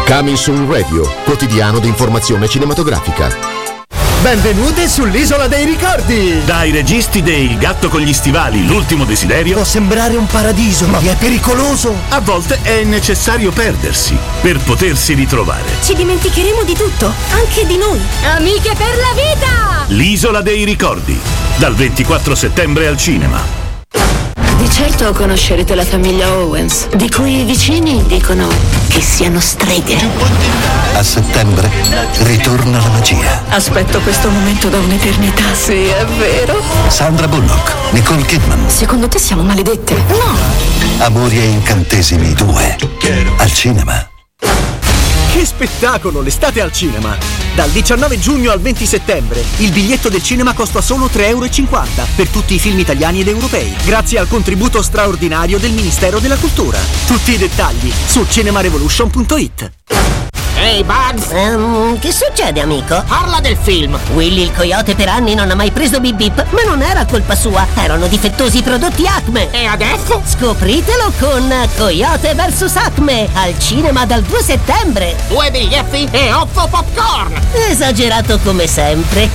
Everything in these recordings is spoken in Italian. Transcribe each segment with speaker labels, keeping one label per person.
Speaker 1: Coming Soon Radio, quotidiano di informazione cinematografica.
Speaker 2: Benvenute sull'Isola dei Ricordi!
Speaker 3: Dai registi dei Il gatto con gli stivali, l'ultimo desiderio.
Speaker 2: Può sembrare un paradiso, ma è pericoloso!
Speaker 3: A volte è necessario perdersi per potersi ritrovare.
Speaker 4: Ci dimenticheremo di tutto, anche di noi. Amiche per la vita!
Speaker 3: L'Isola dei Ricordi, dal 24 settembre al cinema.
Speaker 5: Di certo conoscerete la famiglia Owens, di cui i vicini dicono che siano streghe.
Speaker 6: A settembre ritorna la magia.
Speaker 5: Aspetto questo momento da un'eternità. Sì, è vero.
Speaker 6: Sandra Bullock, Nicole Kidman.
Speaker 5: Secondo te siamo maledette? No.
Speaker 6: Amori e incantesimi 2. Al cinema.
Speaker 2: Che spettacolo, l'estate al cinema! Dal 19 giugno al 20 settembre il biglietto del cinema costa solo €3,50 per tutti i film italiani ed europei, grazie al contributo straordinario del Ministero della Cultura. Tutti i dettagli su cinemarevolution.it.
Speaker 7: Ehi, Bugs!
Speaker 8: Che succede, amico?
Speaker 7: Parla del film!
Speaker 8: Willy il coyote per anni non ha mai preso Bip Bip, ma non era colpa sua, erano difettosi i prodotti Acme.
Speaker 7: E adesso?
Speaker 8: Scopritelo con Coyote vs Acme, al cinema dal 2 settembre.
Speaker 7: 2 biglietti e 8 popcorn!
Speaker 8: Esagerato come sempre.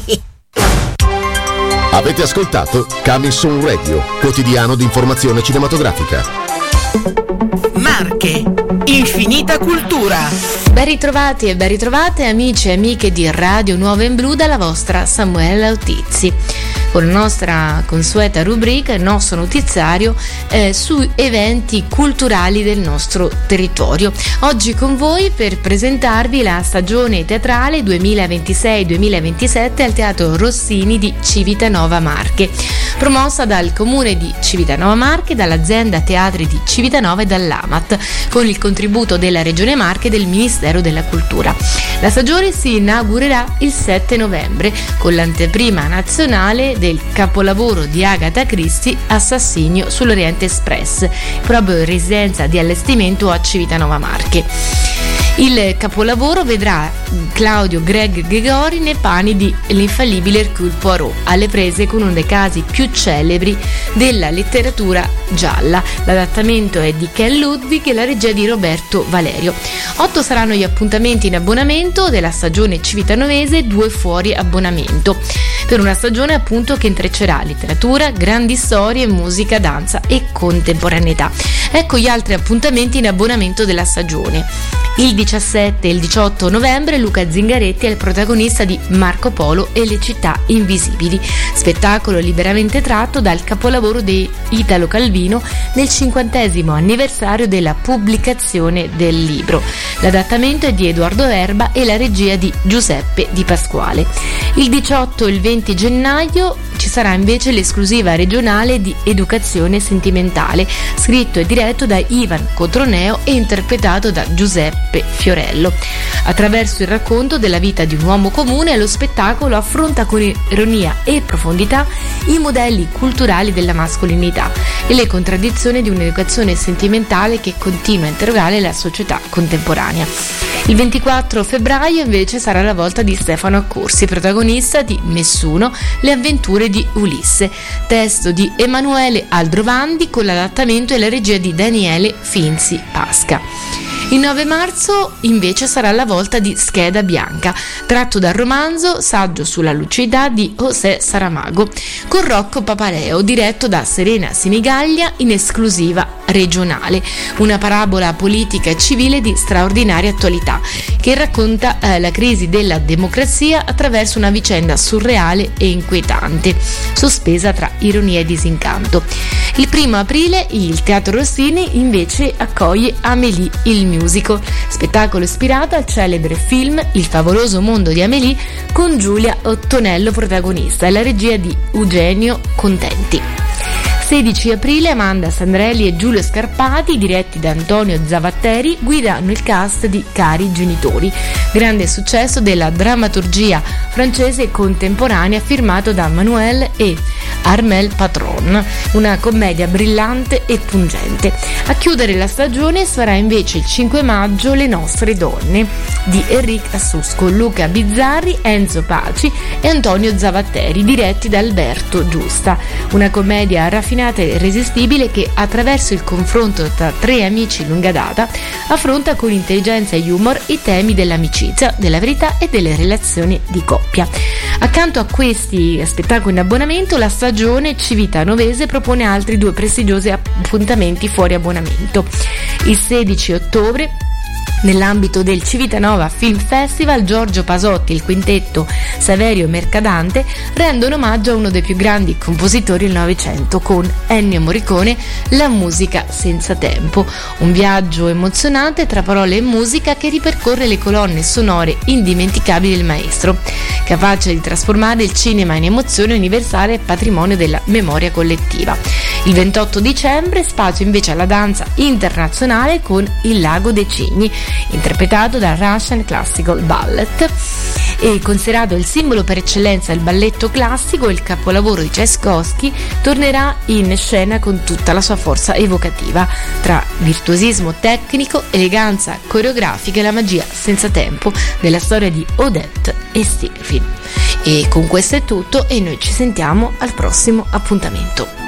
Speaker 1: Avete ascoltato Coming Soon Radio, quotidiano di informazione cinematografica.
Speaker 9: Marche, infinita cultura.
Speaker 10: Ben ritrovati e ben ritrovate amici e amiche di Radio Nuova in Blu dalla vostra Samuela Autizzi, con la nostra consueta rubrica, il nostro notiziario su eventi culturali del nostro territorio. Oggi con voi per presentarvi la stagione teatrale 2026-2027 al Teatro Rossini di Civitanova Marche, promossa dal Comune di Civitanova Marche, dall'azienda Teatri di Civitanova e dall'AMAT, con il contributo della Regione Marche e del Ministero della Cultura. La stagione si inaugurerà il 7 novembre con l'anteprima nazionale del capolavoro di Agatha Christie, Assassinio sull'Oriente Express, proprio in residenza di allestimento a Civitanova Marche. Il capolavoro vedrà Claudio Gregori nei panni di l'infallibile Hercule Poirot, alle prese con uno dei casi più celebri della letteratura gialla. L'adattamento è di Ken Ludwig e la regia di Roberto Valerio. 8 saranno gli appuntamenti in abbonamento della stagione civitanovese, 2 fuori abbonamento, per una stagione appunto che intreccerà letteratura, grandi storie, musica, danza e contemporaneità. Ecco gli altri appuntamenti in abbonamento della stagione. Il 17 e il 18 novembre Luca Zingaretti è il protagonista di Marco Polo e le città invisibili, spettacolo liberamente tratto dal capolavoro di Italo Calvino nel 50° anniversario della pubblicazione del libro. L'adattamento è di Edoardo Erba e la regia di Giuseppe Di Pasquale. Il 18 e il 20 gennaio ci sarà invece l'esclusiva regionale di Educazione Sentimentale, scritto e diretto da Ivan Cotroneo e interpretato da Giuseppe Fiorello. Attraverso il racconto della vita di un uomo comune, lo spettacolo affronta con ironia e profondità i modelli culturali della mascolinità e le contraddizioni di un'educazione sentimentale che continua a interrogare la società contemporanea. Il 24 febbraio invece sarà la volta di Stefano Accorsi, protagonista di Nessuno, le avventure di Ulisse, testo di Emanuele Aldrovandi con l'adattamento e la regia di Daniele Finzi Pasca. Il 9 marzo invece sarà la volta di Scheda Bianca, tratto dal romanzo Saggio sulla lucidità di José Saramago, con Rocco Papaleo, diretto da Serena Sinigaglia in esclusiva regionale, una parabola politica e civile di straordinaria attualità che racconta la crisi della democrazia attraverso una vicenda surreale e inquietante, sospesa tra ironia e disincanto. Il 1 aprile il Teatro Rossini invece accoglie Amélie il musical, spettacolo ispirato al celebre film Il favoloso mondo di Amélie con Giulia Ottonello protagonista e la regia di Eugenio Contenti. 16 aprile Amanda Sandrelli e Giulio Scarpati, diretti da Antonio Zavatteri, guidano il cast di Cari Genitori, grande successo della drammaturgia francese contemporanea firmato da Manuel e Armel Patron, una commedia brillante e pungente. A chiudere la stagione sarà invece il 5 maggio Le nostre donne di Enric Assus con Luca Bizzarri, Enzo Paci e Antonio Zavatteri, diretti da Alberto Giusta, una commedia raffinata raffinata e irresistibile che, attraverso il confronto tra tre amici di lunga data, affronta con intelligenza e humor i temi dell'amicizia, della verità e delle relazioni di coppia. Accanto a questi spettacoli in abbonamento, la stagione Civitanovese propone altri 2 prestigiosi appuntamenti fuori abbonamento. Il 16 ottobre, nell'ambito del Civitanova Film Festival, Giorgio Pasotti e il quintetto Saverio Mercadante rendono omaggio a uno dei più grandi compositori del Novecento con Ennio Morricone, La musica senza tempo, un viaggio emozionante tra parole e musica che ripercorre le colonne sonore indimenticabili del maestro, capace di trasformare il cinema in emozione universale e patrimonio della memoria collettiva. Il 28 dicembre spazio invece alla danza internazionale con Il lago dei cigni, interpretato dal Russian Classical Ballet, e considerato il simbolo per eccellenza del balletto classico, il capolavoro di Tchaikovsky tornerà in scena con tutta la sua forza evocativa, tra virtuosismo tecnico, eleganza coreografica e la magia senza tempo della storia di Odette e Stilwell. E con questo è tutto e noi ci sentiamo al prossimo appuntamento.